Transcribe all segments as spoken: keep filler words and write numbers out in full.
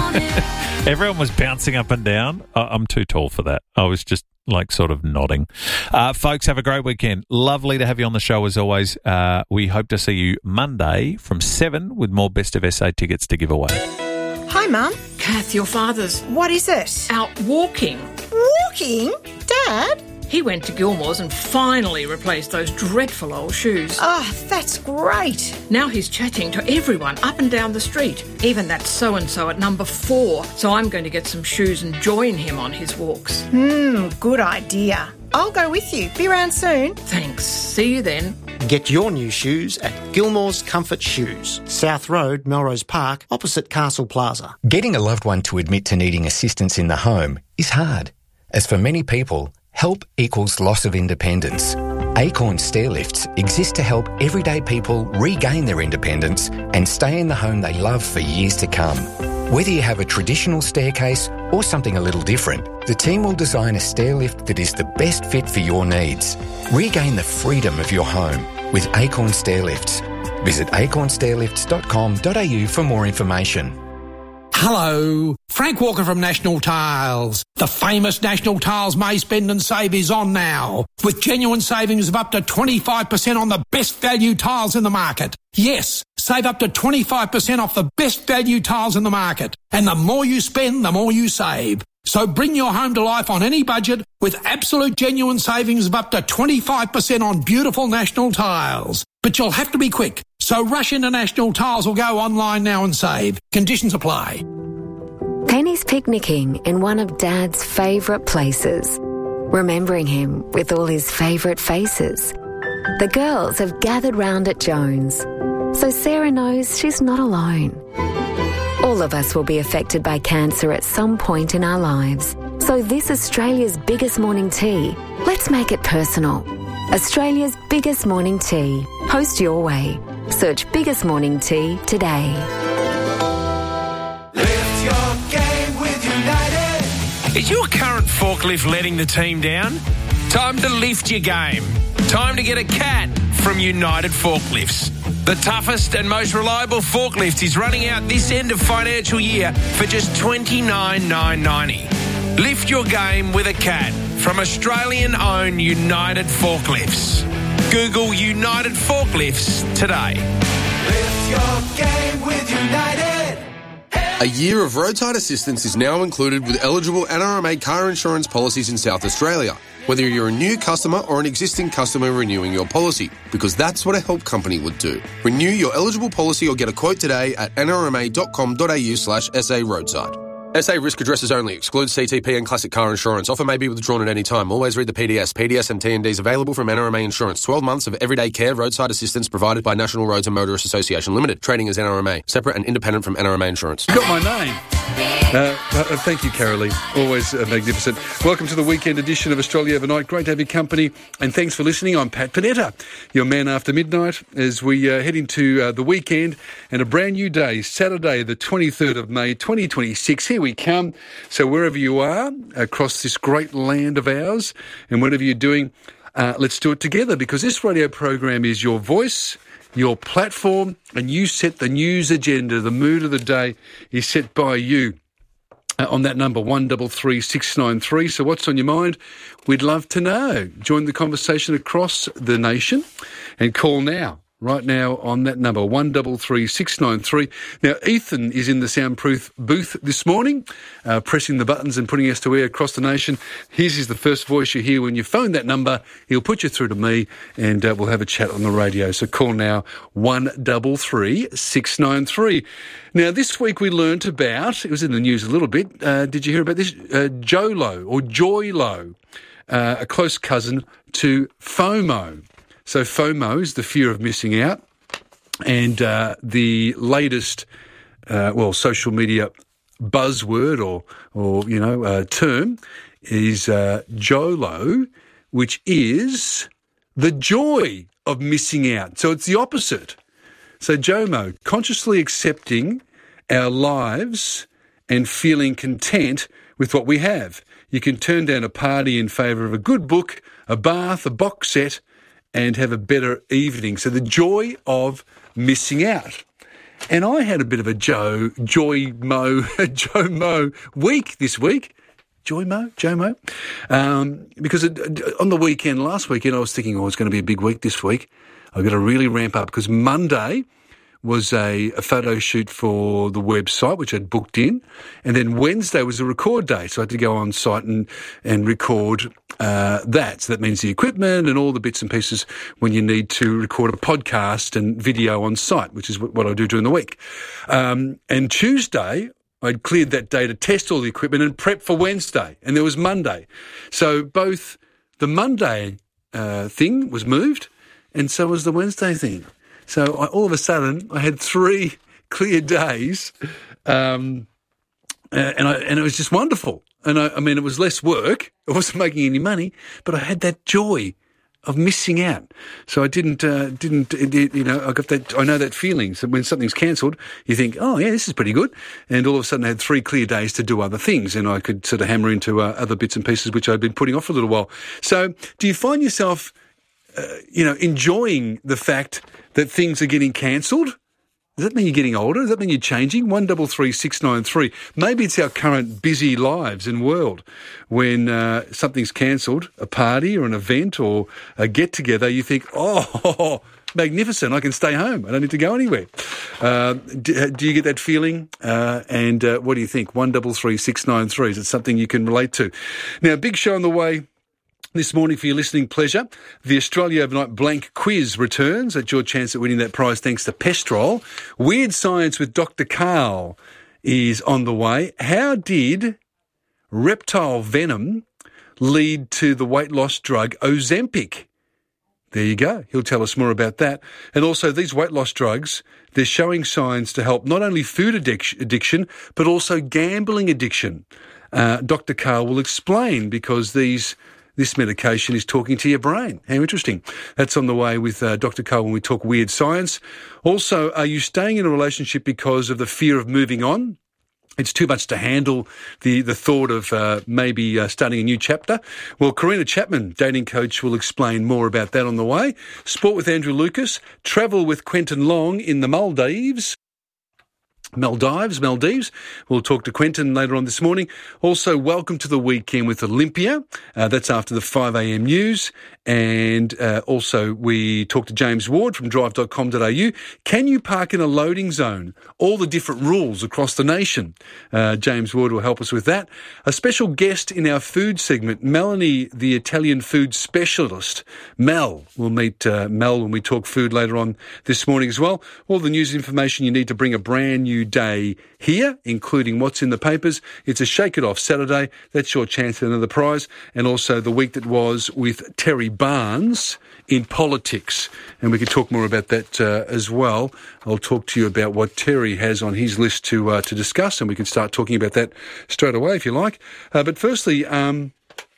Everyone was bouncing up and down. I- I'm too tall for that. I was just like sort of nodding. Uh, folks, have a great weekend. Lovely to have you on the show as always. Uh, we hope to see you Monday from seven with more Best of S A tickets to give away. Hi, Mum. Kath, your father's What is it? out walking. Walking? Dad? He went to Gilmore's and finally replaced those dreadful old shoes. Oh, that's great. Now he's chatting to everyone up and down the street, even that so-and-so at number four. So I'm going to get some shoes and join him on his walks. Hmm, good idea. I'll go with you. Be around soon. Thanks. See you then. Get your new shoes at Gilmore's Comfort Shoes, South Road, Melrose Park, opposite Castle Plaza. Getting a loved one to admit to needing assistance in the home is hard, as for many people, help equals loss of independence. Acorn Stairlifts exist to help everyday people regain their independence and stay in the home they love for years to come. Whether you have a traditional staircase or something a little different, the team will design a stairlift that is the best fit for your needs. Regain the freedom of your home with Acorn Stairlifts. Visit acorn stairlifts dot com dot a u for more information. Hello, Frank Walker from National Tiles. The famous National Tiles May Spend and Save is on now, with genuine savings of up to twenty-five percent on the best value tiles in the market. Yes, save up to twenty-five percent off the best value tiles in the market. And the more you spend, the more you save. So bring your home to life on any budget with absolute genuine savings of up to twenty-five percent on beautiful National Tiles. But you'll have to be quick. So rush into National Tiles or go online now and save. Conditions apply. Penny's picnicking in one of Dad's favourite places, remembering him with all his favourite faces. The girls have gathered round at Jones, so Sarah knows she's not alone. All of us will be affected by cancer at some point in our lives. So this Australia's biggest morning tea, let's make it personal. Australia's biggest morning tea. Host your way. Search Biggest Morning Tea today. Lift your game with United. Is your current forklift letting the team down? Time to lift your game. Time to get a cat from United Forklifts. The toughest and most reliable forklift is running out this end of financial year for just twenty-nine thousand nine hundred ninety. Lift your game with a cat from Australian-owned United Forklifts. Google United Forklifts today. Lift your game with United. A year of roadside assistance is now included with eligible N R M A car insurance policies in South Australia, whether you're a new customer or an existing customer renewing your policy, because that's what a help company would do. Renew your eligible policy or get a quote today at n r m a dot com dot a u slash s a roadside. S A risk addresses only. Excludes C T P and classic car insurance. Offer may be withdrawn at any time. Always read the P D S. P D S and T N Ds available from N R M A Insurance. twelve months of everyday care roadside assistance provided by National Roads and Motorists Association Limited. Trading as N R M A. Separate and independent from N R M A Insurance. You got my name. Uh, uh, thank you, Carolee. Always uh, magnificent. Welcome to the weekend edition of Australia Overnight. Great to have your company, and thanks for listening. I'm Pat Panetta, your man after midnight, as we uh, head into uh, the weekend and a brand new day, Saturday, the twenty-third of May, twenty twenty-six. Here we come. So wherever you are across this great land of ours, and whatever you're doing, uh, let's do it together, because this radio program is your voice, your platform, and you set the news agenda. The mood of the day is set by you uh, on that number, one three three six nine three. So what's on your mind? We'd love to know. Join the conversation across the nation and call now. Right now on that number, one three three six nine three. Now, Ethan is in the soundproof booth this morning, uh, pressing the buttons and putting us to air across the nation. His is the first voice you hear when you phone that number. He'll put you through to me, and uh, we'll have a chat on the radio. So call now, one three three six nine three. Now, this week we learnt about, it was in the news a little bit, uh, did you hear about this? Uh, Jolo, or Joylo, uh, a close cousin to FOMO. So FOMO is the fear of missing out, and uh, the latest, uh, well, social media buzzword or, or you know, uh, term is uh, JOLO, which is the joy of missing out. So it's the opposite. So JOMO, consciously accepting our lives and feeling content with what we have. You can turn down a party in favour of a good book, a bath, a box set, and have a better evening. So the joy of missing out. And I had a bit of a Joe, Joy Mo, Joe Mo week this week. Joy Mo, Joe Mo. Um, because it, on the weekend, last weekend, I was thinking, oh, it's going to be a big week this week. I've got to really ramp up because Monday was a, a photo shoot for the website, which I'd booked in. And then Wednesday was a record day. So I had to go on site and, and record uh, that. So that means the equipment and all the bits and pieces when you need to record a podcast and video on site, which is what, what I do during the week. Um, and Tuesday, I'd cleared that day to test all the equipment and prep for Wednesday. And there was Monday. So both the Monday uh, thing was moved and so was the Wednesday thing. So I, all of a sudden I had three clear days um, uh, and, I, and it was just wonderful. And I, I mean, it was less work. I wasn't making any money, but I had that joy of missing out. So I didn't, uh, didn't, you know, I got that, I know that feeling. So when something's cancelled, you think, oh yeah, this is pretty good. And all of a sudden I had three clear days to do other things and I could sort of hammer into uh, other bits and pieces which I'd been putting off for a little while. So do you find yourself, uh, you know, enjoying the fact that things are getting cancelled? Does that mean you're getting older? Does that mean you're changing? One double three six nine three. Maybe it's our current busy lives and world when uh, something's cancelled, a party or an event or a get-together, you think, oh, magnificent, I can stay home. I don't need to go anywhere. Uh, do, do you get that feeling? Uh, and uh, what do you think? One double three six nine three. Is it something you can relate to? Now, big show on the way this morning for your listening pleasure. The Australia Overnight Blank Quiz returns. At your chance at winning that prize thanks to Pestrol. Weird Science with Doctor Karl is on the way. How did reptile venom lead to the weight loss drug Ozempic? There you go. He'll tell us more about that. And also these weight loss drugs, they're showing signs to help not only food addic- addiction, but also gambling addiction. Uh, Doctor Karl will explain because these This medication is talking to your brain. How interesting. That's on the way with uh, Doctor Karl when we talk weird science. Also, are you staying in a relationship because of the fear of moving on? It's too much to handle the, the thought of uh, maybe uh, starting a new chapter. Well, Karina Chapman, dating coach, will explain more about that on the way. Sport with Andrew Lucas. Travel with Quentin Long in the Maldives. Maldives, Maldives. We'll talk to Quentin later on this morning. Also, welcome to the weekend with Olympia. Uh, that's after the five a.m. news. And uh, also, we talk to James Ward from drive dot com dot a u. Can you park in a loading zone? All the different rules across the nation. Uh, James Ward will help us with that. A special guest in our food segment, Melanie, the Italian food specialist. Mel, we'll meet uh, Mel when we talk food later on this morning as well. All the news information you need to bring a brand new day here, including what's in the papers. It's a Shake It Off Saturday. That's your chance at another prize. And also the week that was with Terry Barnes in politics. And we could talk more about that uh, as well. I'll talk to you about what Terry has on his list to uh, to discuss, and we can start talking about that straight away if you like. Uh, but firstly, um,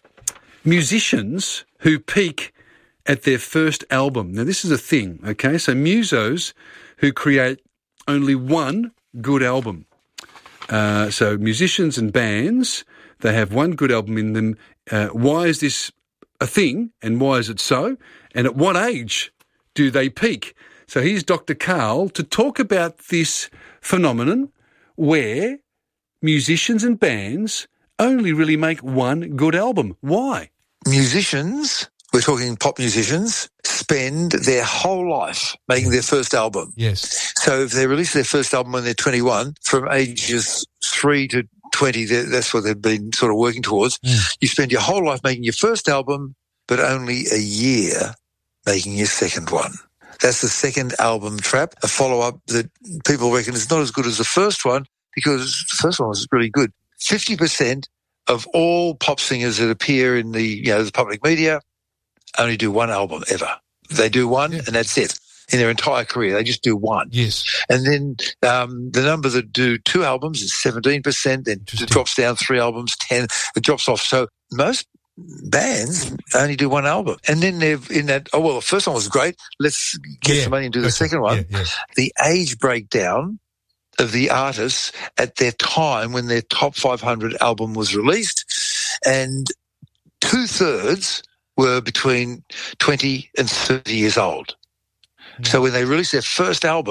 musicians who peak at their first album. Now, this is a thing, okay? So musos who create only one good album. Uh, so musicians and bands, they have one good album in them. Uh, why is this a thing, and why is it so? And at what age do they peak? So here's Doctor Karl to talk about this phenomenon where musicians and bands only really make one good album. Why? Musicians, we're talking pop musicians, spend their whole life making their first album. Yes. So if they release their first album when they're twenty-one, from ages three to twenty, that's what they've been sort of working towards. Mm. You spend your whole life making your first album, but only a year making your second one. That's the second album trap, a follow-up that people reckon is not as good as the first one because the first one was really good. fifty percent of all pop singers that appear in the, you know, the public media only do one album ever. They do one yeah. and that's it. In their entire career, they just do one. Yes. And then um, the number that do two albums is seventeen percent, then it drops down three albums, ten, it drops off. So most bands only do one album. And then they're in that, oh, well, the first one was great. Let's get yeah. some money and do the okay. second one. Yeah, yeah. The age breakdown of the artists at their time when their top five hundred album was released, and two-thirds were between twenty and thirty years old. So when they released their first album,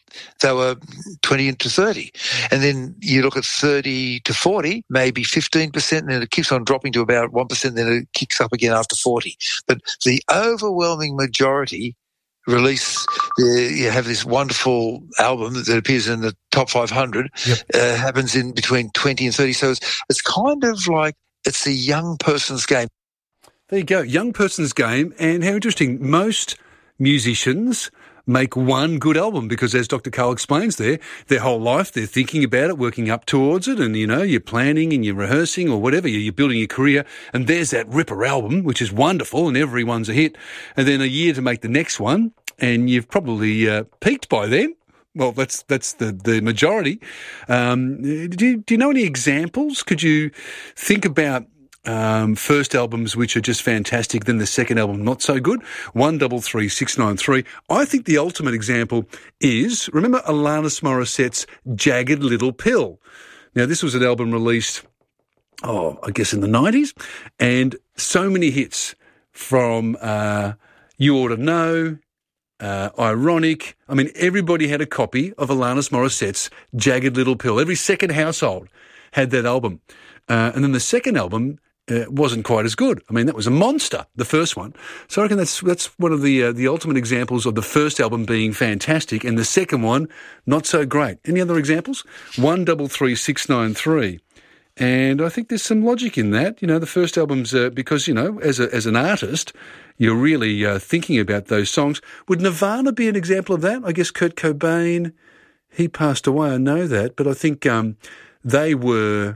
they were twenty to thirty. And then you look at thirty to forty, maybe fifteen percent, and then it keeps on dropping to about one percent, then it kicks up again after forty. But the overwhelming majority release, uh, you have this wonderful album that appears in the top five hundred, yep. uh, happens in between twenty and thirty. So it's, it's kind of like it's a young person's game. There you go, young person's game. And how interesting, most musicians make one good album because, as Doctor Karl explains there, their whole life they're thinking about it, working up towards it, and, you know, you're planning and you're rehearsing or whatever, you're building your career, and there's that ripper album, which is wonderful, and everyone's a hit, and then a year to make the next one, and you've probably uh, peaked by then. Well, that's that's the, the majority. Um, do, you, do you know any examples? Could you think about Um, first albums which are just fantastic, then the second album not so good? One double three six nine three. I think the ultimate example is, remember Alanis Morissette's Jagged Little Pill? Now, this was an album released, oh, I guess in the nineties, and so many hits from uh, You Ought to Know, uh, Ironic. I mean, everybody had a copy of Alanis Morissette's Jagged Little Pill. Every second household had that album. Uh, and then the second album Uh, wasn't quite as good. I mean, that was a monster, the first one. So I reckon that's that's one of the uh, the ultimate examples of the first album being fantastic and the second one not so great. Any other examples? One double three six nine three. And I think there's some logic in that. You know, the first album's uh, because, you know, as a, as an artist, you're really uh, thinking about those songs. Would Nirvana be an example of that? I guess Kurt Cobain, he passed away, I know that, but I think um, they were...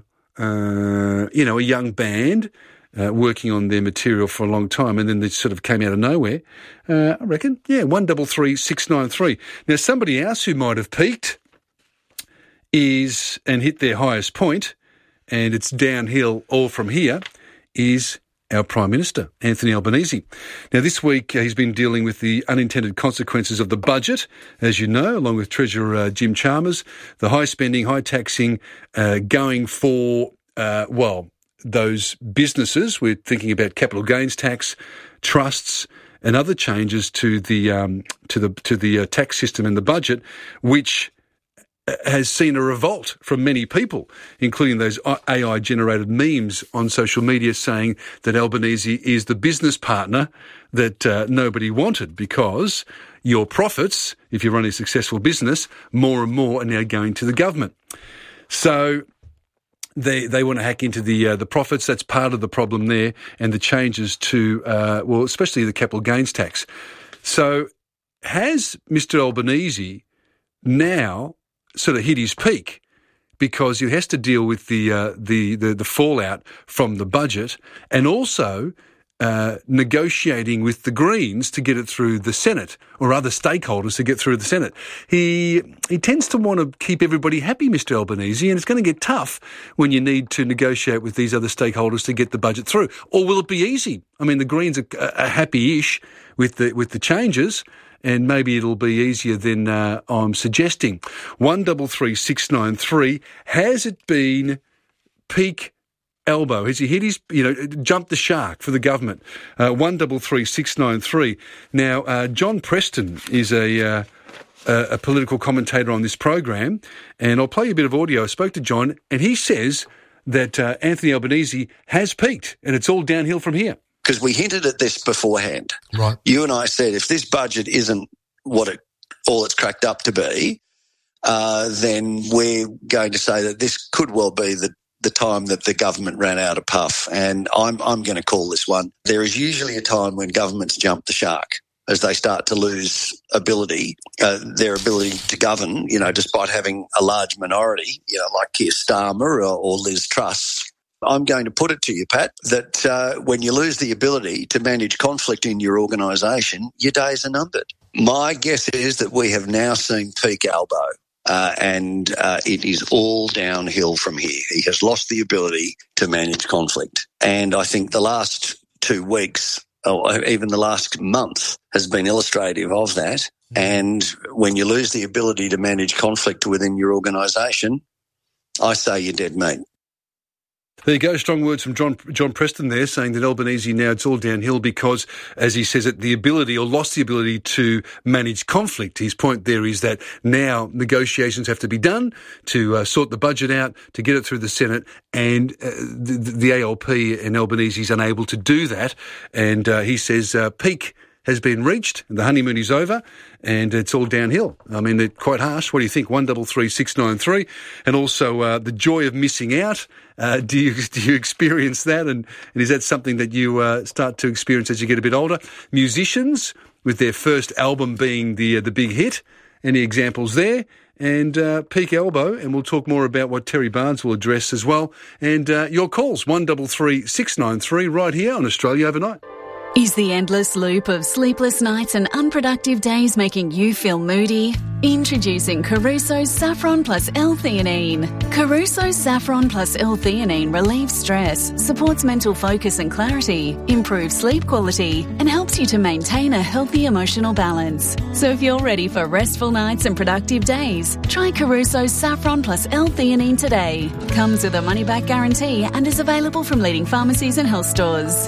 Uh, you know, a young band uh, working on their material for a long time, and then they sort of came out of nowhere. Uh, I reckon, yeah, one double three six nine three. Now, somebody else who might have peaked is and hit their highest point, and it's downhill all from here, is our Prime Minister, Anthony Albanese. Now, this week uh, he's been dealing with the unintended consequences of the budget, as you know, along with Treasurer uh, Jim Chalmers, the high spending, high taxing, uh, going for, uh, well, those businesses. We're thinking about capital gains tax, trusts, and other changes to the um, to the to the uh, tax system and the budget, which has seen a revolt from many people, including those A I-generated memes on social media saying that Albanese is the business partner that uh, nobody wanted because your profits, if you run a successful business, more and more are now going to the government. So they they want to hack into the uh, the profits. That's part of the problem there, and the changes to, uh, well, especially the capital gains tax. So has Mister Albanese now sort of hit his peak because he has to deal with the uh, the, the the fallout from the budget and also uh, negotiating with the Greens to get it through the Senate or other stakeholders to get through the Senate. He he tends to want to keep everybody happy, Mister Albanese, and it's going to get tough when you need to negotiate with these other stakeholders to get the budget through. Or will it be easy? I mean, the Greens are, are happy-ish with the with the changes, and maybe it'll be easier than uh, I'm suggesting. One double three six nine three. Has it been peak elbow? Has he hit his, you know, jumped the shark for the government? Uh, one double three six nine three. Now, uh, John Preston is a uh, a political commentator on this program, and I'll play you a bit of audio. I spoke to John, and he says that uh, Anthony Albanese has peaked, and it's all downhill from here. Because we hinted at this beforehand. Right. You and I said if this budget isn't what it all it's cracked up to be, uh, then we're going to say that this could well be the, the time that the government ran out of puff. And I'm I'm going to call this one. There is usually a time when governments jump the shark as they start to lose ability, uh, their ability to govern, you know, despite having a large minority, you know, like Keir Starmer or, or Liz Truss. I'm going to put it to you, Pat, that uh, when you lose the ability to manage conflict in your organisation, your days are numbered. My guess is that we have now seen peak Albo, uh, and uh, it is all downhill from here. He has lost the ability to manage conflict. And I think the last two weeks, or even the last month, has been illustrative of that. And when you lose the ability to manage conflict within your organisation, I say you're dead meat. There you go, strong words from John John Preston there, saying that Albanese now it's all downhill because, as he says it, the ability or lost the ability to manage conflict. His point there is that now negotiations have to be done to uh, sort the budget out, to get it through the Senate, and uh, the, the A L P and Albanese is unable to do that. And uh, he says uh, peak has been reached, and the honeymoon is over, and it's all downhill. I mean, they're quite harsh. What do you think? One double three six nine three, and also uh, the joy of missing out. Uh, do you do you experience that, and, and is that something that you uh, start to experience as you get a bit older? Musicians with their first album being the uh, the big hit. Any examples there? And uh, peak elbow, and we'll talk more about what Terry Barnes will address as well. And uh, your calls one double three six nine three right here on Australia Overnight. Is the endless loop of sleepless nights and unproductive days making you feel moody? Introducing Caruso's Saffron Plus L-theanine. Caruso's Saffron Plus L-theanine relieves stress, supports mental focus and clarity, improves sleep quality, and helps you to maintain a healthy emotional balance. So if you're ready for restful nights and productive days, try Caruso's Saffron Plus L-theanine today. Comes with a money-back guarantee and is available from leading pharmacies and health stores.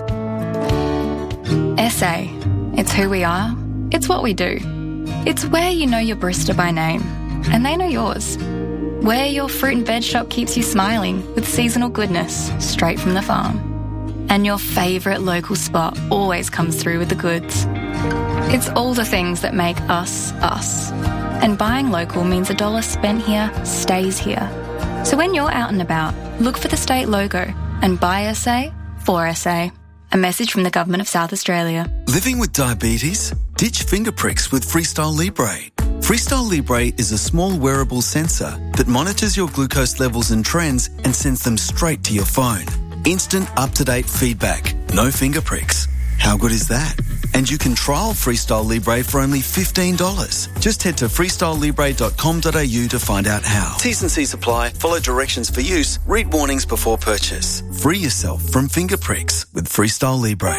S A. It's who we are. It's what we do. It's where you know your barista by name, and they know yours. Where your fruit and veg shop keeps you smiling with seasonal goodness straight from the farm. And your favourite local spot always comes through with the goods. It's all the things that make us, us. And buying local means a dollar spent here stays here. So when you're out and about, look for the state logo and buy S A for S A. A message from the Government of South Australia. Living with diabetes? Ditch finger pricks with Freestyle Libre. Freestyle Libre is a small wearable sensor that monitors your glucose levels and trends and sends them straight to your phone. Instant up-to-date feedback. No finger pricks. How good is that? And you can trial Freestyle Libre for only fifteen dollars. Just head to freestyle libre dot com dot a u to find out how. T's and C's apply. Follow directions for use. Read warnings before purchase. Free yourself from finger pricks with Freestyle Libre.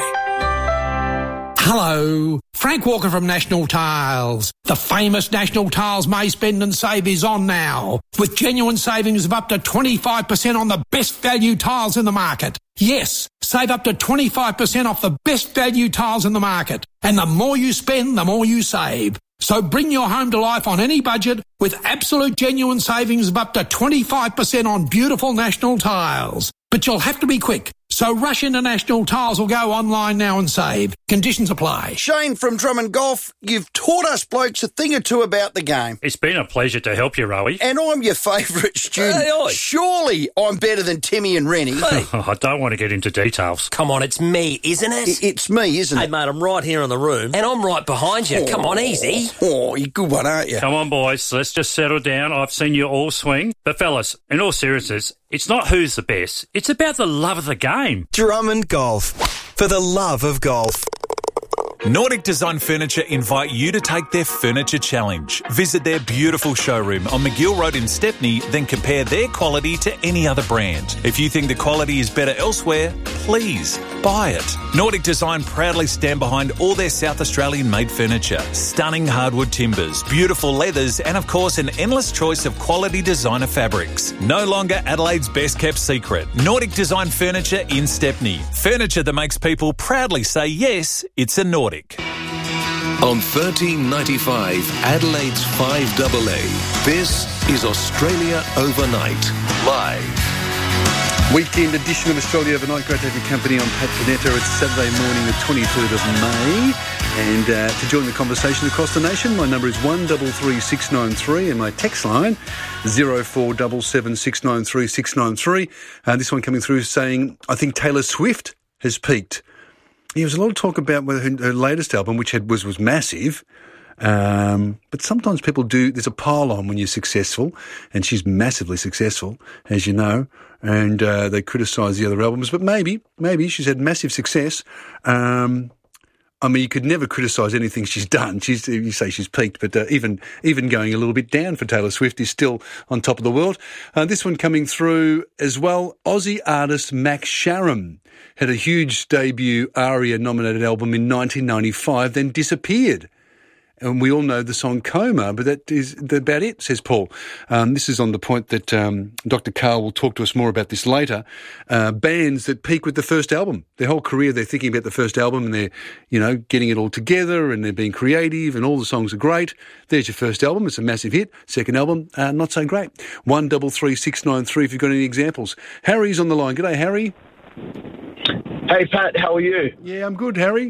Hello, Frank Walker from National Tiles. The famous National Tiles May Spend and Save is on now, with genuine savings of up to twenty-five percent on the best value tiles in the market. Yes, save up to twenty-five percent off the best value tiles in the market. And the more you spend, the more you save. So bring your home to life on any budget with absolute genuine savings of up to twenty-five percent on beautiful National Tiles. But you'll have to be quick. So rush into National Tiles or go online now and save. Conditions apply. Shane from Drummond Golf, you've taught us blokes a thing or two about the game. It's been a pleasure to help you, Rowie. And I'm your favourite student. Hey, oi. Surely I'm better than Timmy and Rennie. Hey. Oh, I don't want to get into details. Come on, it's me, isn't it? I- it's me, isn't hey, it? Hey, mate, I'm right here in the room, and I'm right behind you. Oh. Come on, easy. Oh, you're a good one, aren't you? Come on, boys, let's just settle down. I've seen you all swing. But, fellas, in all seriousness, it's not who's the best. It's about the love of the game. Drummond Golf. For the love of golf. Nordic Design Furniture invite you to take their Furniture Challenge. Visit their beautiful showroom on McGill Road in Stepney, then compare their quality to any other brand. If you think the quality is better elsewhere, please buy it. Nordic Design proudly stand behind all their South Australian made furniture. Stunning hardwood timbers, beautiful leathers, and of course an endless choice of quality designer fabrics. No longer Adelaide's best kept secret. Nordic Design Furniture in Stepney. Furniture that makes people proudly say yes, it's a Nordic. On thirteen ninety-five, Adelaide's five A A, this is Australia Overnight, live. Weekend edition of Australia Overnight. Great to have your company. I'm Pat Panetta. It's Saturday morning, the twenty-third of May. And uh, to join the conversation across the nation, my number is one double three six nine three and my text line zero four seven seven six nine three six nine three. Uh, this one coming through saying, I think Taylor Swift has peaked. There was a lot of talk about her, her latest album, which had, was was massive. Um, but sometimes people do. There's a pile on when you're successful, and she's massively successful, as you know. And uh, they criticise the other albums, but maybe, maybe she's had massive success. Um, I mean, you could never criticise anything she's done. She's, you say she's peaked, but uh, even even going a little bit down for Taylor Swift is still on top of the world. Uh, this one coming through as well. Aussie artist Max Sharam had a huge debut ARIA-nominated album in nineteen ninety-five, then disappeared. And we all know the song Coma, but that is about it, says Paul. Um, this is on the point that um, Doctor Carl will talk to us more about this later. Uh, bands that peak with the first album. Their whole career, they're thinking about the first album and they're, you know, getting it all together and they're being creative and all the songs are great. There's your first album. It's a massive hit. Second album, uh, not so great. One double three six nine three if you've got any examples. Harry's on the line. G'day, Harry. Hey, Pat. How are you? Yeah, I'm good, Harry.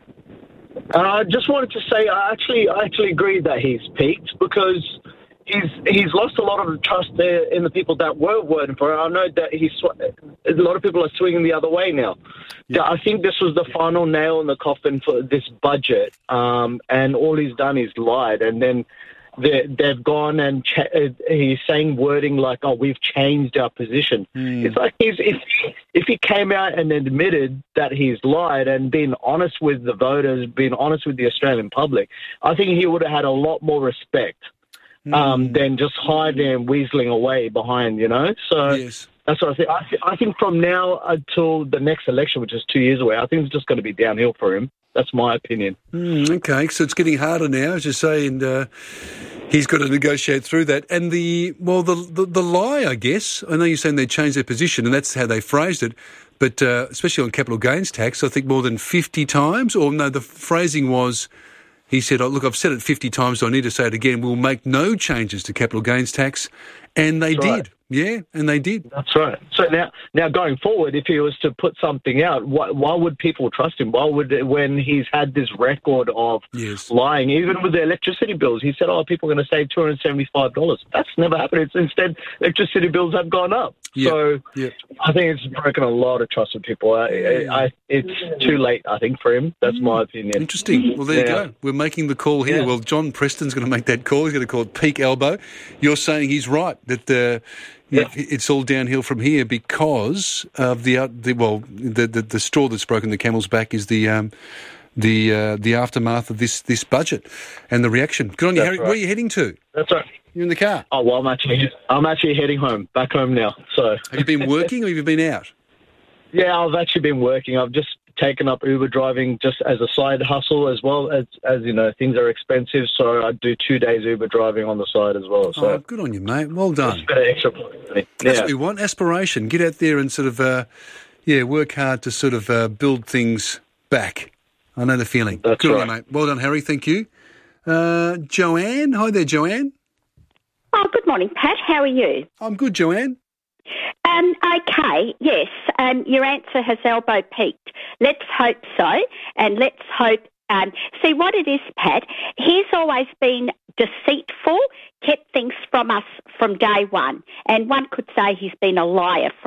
I uh, just wanted to say, I actually, I actually agree that he's peaked because he's he's lost a lot of trust there in the people that were voting for him. I know that he's a lot of people are swinging the other way now. Yeah. I think this was the final nail in the coffin for this budget, um, and all he's done is lied, and then they, they've gone and ch- he's saying wording like, "Oh, we've changed our position." Mm. It's like he's, if if he came out and admitted that he's lied and been honest with the voters, been honest with the Australian public, I think he would have had a lot more respect mm. um, than just hiding and weaseling away behind, you know. So yes. That's what I think. I, th- I think from now until the next election, which is two years away, I think it's just going to be downhill for him. That's my opinion. Mm, okay, so it's getting harder now, as you say, and uh, he's got to negotiate through that. And the, well, the, the the lie, I guess, I know you're saying they changed their position, and that's how they phrased it, but uh, especially on capital gains tax, I think more than fifty times, or no, the phrasing was, he said, oh, look, I've said it fifty times, so I need to say it again, we'll make no changes to capital gains tax, and they That's did. right. Yeah, and they did. That's right. So now, now going forward, if he was to put something out, why, why would people trust him? Why would, when he's had this record of yes. lying, even with the electricity bills, he said, oh, people are going to save two hundred seventy-five dollars. That's never happened. It's instead, electricity bills have gone up. Yep. So yep. I think it's broken a lot of trust with people. I, I, I, it's too late, I think, for him. That's my opinion. Interesting. Well, there yeah. you go. We're making the call here. Yeah. Well, John Preston's going to make that call. He's going to call it peak elbow. You're saying he's right, that the... Yeah, it's all downhill from here because of the, uh, the well, the, the the straw that's broken the camel's back is the um, the uh, the aftermath of this this budget and the reaction. Good on you, That's Harry. right. Where are you heading to? That's right. You're in the car. Oh well, I'm actually I'm actually heading home, back home now. So have you been working or have you been out? Yeah, I've actually been working. I've just taken up Uber driving just as a side hustle as well as, as you know, things are expensive, so I do two days Uber driving on the side as well. So oh, good on you, mate. Well done. It's a bit of extra money. That's Yeah. what we want, aspiration. Get out there and sort of, uh, yeah, work hard to sort of uh, build things back. I know the feeling. That's good right. on you, mate. Well done, Harry. Thank you. Uh, Joanne. Hi there, Joanne. Oh, good morning, Pat. How are you? I'm good, Joanne. Um, okay, yes, um, your answer has elbow peaked. Let's hope so, and let's hope... Um, see, what it is, Pat, he's always been deceitful, kept things from us from day one, and one could say he's been a liar